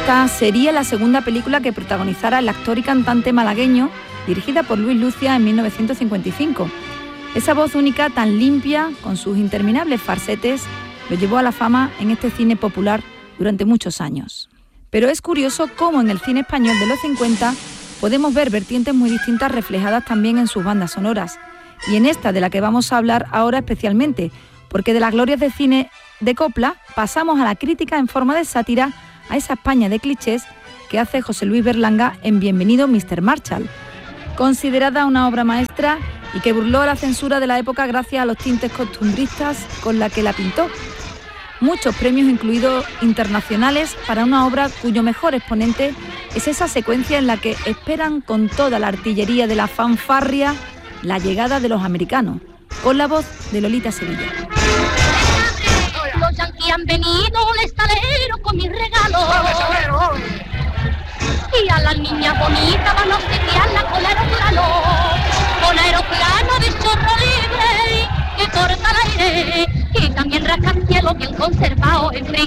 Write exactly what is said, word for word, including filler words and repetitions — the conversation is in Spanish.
Esta sería la segunda película que protagonizara el actor y cantante malagueño, dirigida por Luis Lucia en mil novecientos cincuenta y cinco. Esa voz única, tan limpia, con sus interminables falsetes, lo llevó a la fama en este cine popular durante muchos años. Pero es curioso cómo en el cine español de los cincuenta podemos ver vertientes muy distintas reflejadas también en sus bandas sonoras. Y en esta de la que vamos a hablar ahora especialmente, porque de las glorias del cine de copla pasamos a la crítica en forma de sátira a esa España de clichés que hace José Luis Berlanga en Bienvenido mister Marshall, considerada una obra maestra y que burló a la censura de la época gracias a los tintes costumbristas con la que la pintó. Muchos premios incluidos internacionales para una obra cuyo mejor exponente es esa secuencia en la que esperan con toda la artillería de la fanfarria la llegada de los americanos, con la voz de Lolita Sevilla. Los yanquis han venido al estalero con mis regalos y a las niñas bonitas van a obsequiarla con aeroplano, con aeroplano de chorro libre que corta el aire y también rascacielos bien conservados en frío